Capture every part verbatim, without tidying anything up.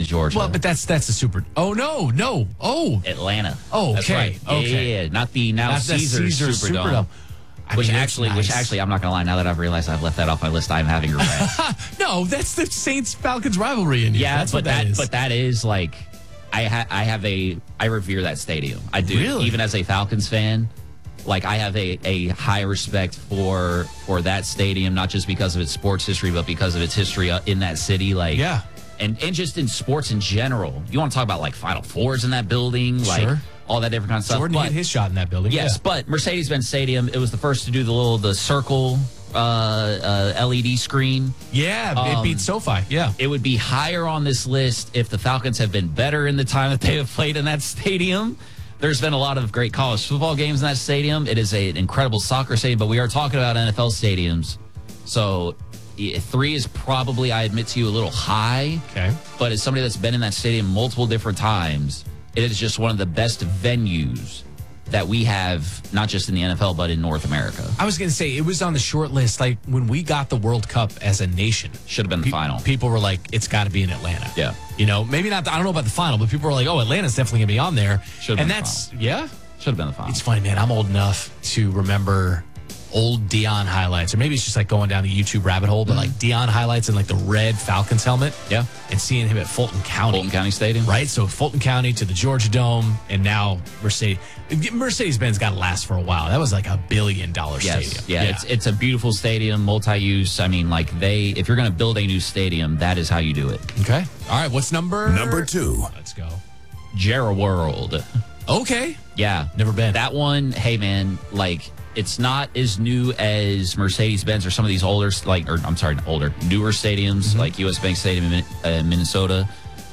Georgia. Well, but that's that's the super. Oh no, no. Oh, Atlanta. Oh, That's okay. right. Yeah, Okay. yeah, yeah. Not the now Not the Caesars, Caesars Superdome. Superdome. I Which mean, that's actually, which nice. actually, I'm not gonna lie. Now that I've realized I've left that off my list, I'm having regret. No, that's the Saints Falcons rivalry in you. yeah, that's but what that, that, is. but that is like, I ha- I have a, I revere that stadium. I do, Really? even as a Falcons fan. Like I have a, a high respect for for that stadium, not just because of its sports history, but because of its history uh, in that city. Like, Yeah. and and just in sports in general. You want to talk about like Final Fours in that building, like Sure. all that different kind of stuff. Jordan But- hit his shot in that building. Yes, Yeah. but Mercedes-Benz Stadium, it was the first to do the little the circle uh, uh, L E D screen. Yeah, it Um, beat SoFi. Yeah. It would be higher on this list if the Falcons have been better in the time that they have played in that stadium. There's been a lot of great college football games in that stadium. It is a, an incredible soccer stadium, but we are talking about N F L stadiums. So yeah, three is probably, I admit to you, a little high. Okay. But as somebody that's been in that stadium multiple different times, it is just one of the best venues that we have, not just in the N F L, but in North America. I was going to say, it was on the short list. Like, when we got the World Cup as a nation, Should have been the pe- final. people were like, it's got to be in Atlanta. Yeah. You know, maybe not, the, I don't know about the final, but people were like, oh, Atlanta's definitely going to be on there. Should've and been the that's, yeah. Should have been the final. It's funny, man. I'm old enough to remember old Dion highlights, or maybe it's just like going down the YouTube rabbit hole, but Mm-hmm. like Dion highlights in like the red Falcons helmet. Yeah. And seeing him at Fulton County. Fulton County Stadium. Right? So Fulton County to the Georgia Dome, and now Mercedes. Mercedes-Benz got to last for a while. That was like a billion dollar Yes. stadium. Yeah, It's, it's a beautiful stadium, multi-use. I mean, like they, if you're going to build a new stadium, that is how you do it. Okay. All right. What's number? Number two. Let's go. Jarrah World. Okay. Yeah. Never been. That one, hey man, like it's not as new as Mercedes-Benz or some of these older, like, or I'm sorry, older, newer stadiums Mm-hmm. like U S Bank Stadium in Min- uh, Minnesota.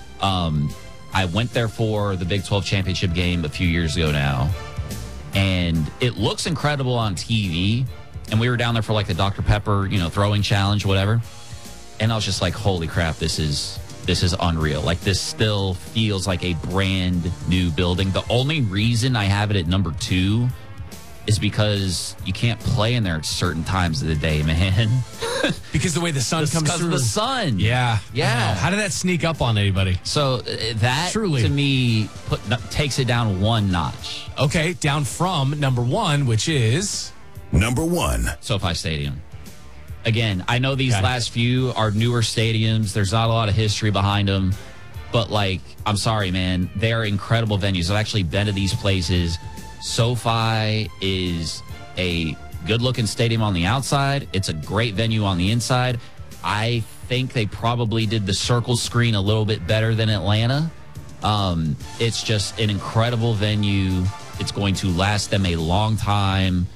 Um, I went there for the Big twelve championship game a few years ago now, and it looks incredible on T V. And we were down there for like the Doctor Pepper, you know, throwing challenge, whatever. And I was just like, holy crap, this is this is unreal. Like this still feels like a brand new building. The only reason I have it at number two is because you can't play in there at certain times of the day, man. Because the way the sun comes Because through. of the sun. Yeah. Yeah. I know. How did that sneak up on anybody? So uh, that Truly. to me put, takes it down one notch. Okay. Down from number one, which is. Number one. SoFi Stadium. Again, I know these Okay. last few are newer stadiums. There's not a lot of history behind them. But, like, I'm sorry, man. They're incredible venues. I've actually been to these places. SoFi is a good-looking stadium on the outside. It's a great venue on the inside. I think they probably did the circle screen a little bit better than Atlanta. Um, it's just an incredible venue. It's going to last them a long time.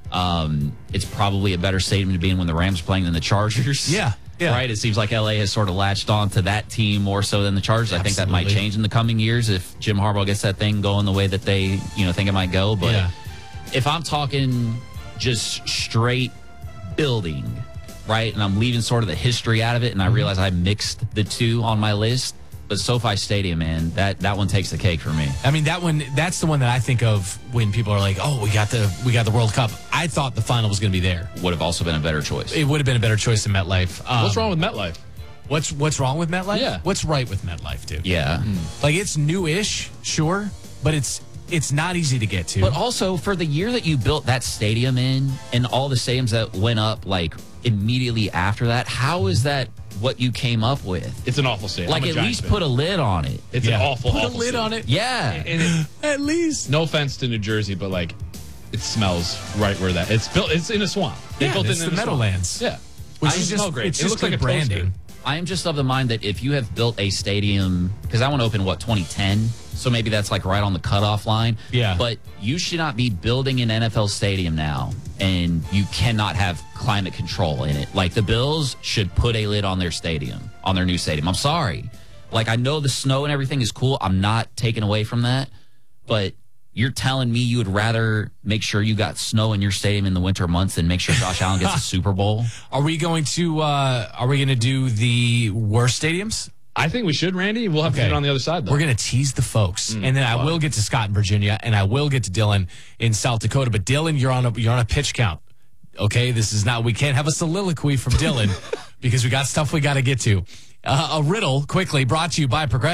Um, it's probably a better stadium to be in when the Rams are playing than the Chargers. Yeah, yeah. Right? It seems like L A has sort of latched on to that team more so than the Chargers. I think that might Absolutely. change in the coming years if Jim Harbaugh gets that thing going the way that they, you know, think it might go. But Yeah. if I'm talking just straight building, right, and I'm leaving sort of the history out of it, and I realize I mixed the two on my list, but SoFi Stadium, man, that, that one takes the cake for me. I mean, that one, that's the one that I think of when people are like, oh, we got the we got the World Cup. I thought the final was going to be there. Would have also been a better choice. It would have been a better choice than MetLife. Um, What's wrong with MetLife? What's what's wrong with MetLife? Yeah. What's right with MetLife, dude? Yeah. Like, it's new-ish, sure, but it's it's not easy to get to. But also, for the year that you built that stadium in and all the stadiums that went up, like, immediately after that, how is that what you came up with? It's an awful stadium. Like, I'm a at Giants least fan. put a lid on it. It's Yeah. an awful, Put a awful lid stadium. on it. Yeah. And it, At least. no offense to New Jersey, but like, it smells right where that it's built. It's in a swamp. They Yeah, built it's it in the a swamp. Meadowlands. Yeah, Which I is smell just, great. it's It just looks like good a toaster. branding. I am just of the mind that if you have built a stadium, because I want to open, what, twenty ten? So maybe that's like right on the cutoff line. Yeah. But you should not be building an N F L stadium now, and you cannot have climate control in it. Like, the Bills should put a lid on their stadium, on their new stadium. I'm sorry. Like, I know the snow and everything is cool. I'm not taking away from that. But you're telling me you would rather make sure you got snow in your stadium in the winter months than make sure Josh Allen gets a Super Bowl? Are we going to uh, Are we going to do the worst stadiums? I think we should, Randy. We'll have Okay. to get on the other side, though. We're going to tease the folks, Mm, and then I will get to Scott in Virginia, and I will get to Dylan in South Dakota. But Dylan, you're on a you're on a pitch count. Okay, this is not. We can't have a soliloquy from Dylan because we got stuff we got to get to. Uh, a riddle quickly brought to you by Progressive.